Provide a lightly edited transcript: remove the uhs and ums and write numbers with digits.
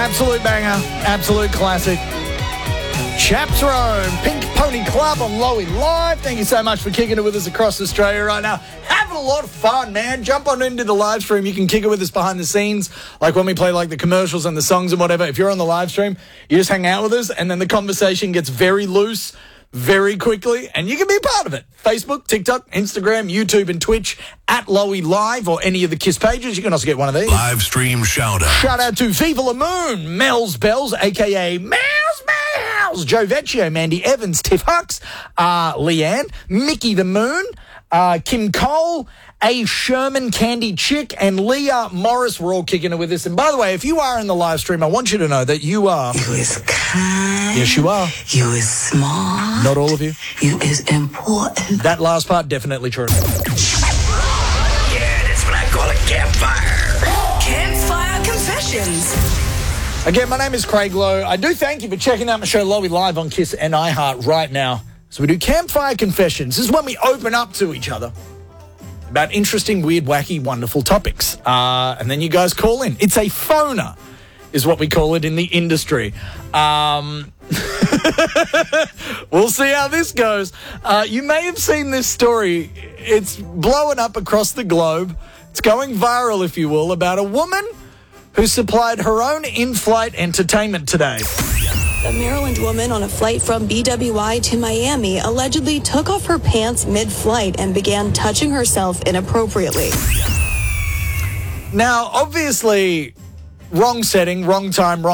Absolute banger. Absolute classic. Chaps Rome, Pink Pony Club on Lowy Live. Thank you so much for kicking it with us across Australia right now. Having a lot of fun, man. Jump on into the live stream. You can kick it with us behind the scenes, like when we play like the commercials and the songs and whatever. If you're on the live stream, you just hang out with us, and then the conversation gets very loose very quickly, and you can be a part of it. Facebook, TikTok, Instagram, YouTube, and Twitch at Lowy Live, or any of the KISS pages. You can also get one of these. Live stream shout out. Shout out to Viva La Moon, Mel's Bells, a.k.a. Mel's, Joe Vecchio, Mandy Evans, Tiff Hux, Leanne, Mickey the Moon, Kim Cole, A. Sherman, Candy Chick, and Leah Morris. We're all kicking it with us. And by the way, if you are in the live stream, I want you to know that you are... You is kind. Yes, you are. You is smart. Not all of you. You is important. That last part, definitely true. Yeah, that's what I call a campfire. Campfire Confessions. Again, my name is Craig Lowe. I do thank you for checking out my show Lowy Live on KISS and iHeart right now. So we do Campfire Confessions. This is when we open up to each other about interesting, weird, wacky, wonderful topics. And then you guys call in. It's a phoner, is what we call it in the industry. We'll see how this goes. You may have seen this story. It's blowing up across the globe. It's going viral, if you will, about a woman who supplied her own in-flight entertainment today. A Maryland woman on a flight from BWI to Miami allegedly took off her pants mid-flight and began touching herself inappropriately. Now, obviously, wrong setting, wrong time, wrong